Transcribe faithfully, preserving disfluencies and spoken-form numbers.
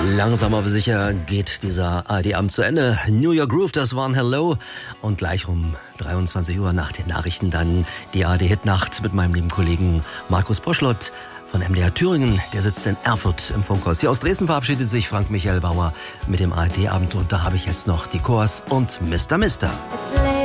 Langsam aber sicher geht dieser A R D-Abend zu Ende. New York Groove, das war ein Hello. Und gleich um dreiundzwanzig Uhr nach den Nachrichten dann die A R D-Hitnacht mit meinem lieben Kollegen Markus Poschlott von M D R Thüringen. Der sitzt in Erfurt im Funkhaus. Hier aus Dresden verabschiedet sich Frank Michael Bauer mit dem A R D-Abend. Und da habe ich jetzt noch die Chors und Mister Mister.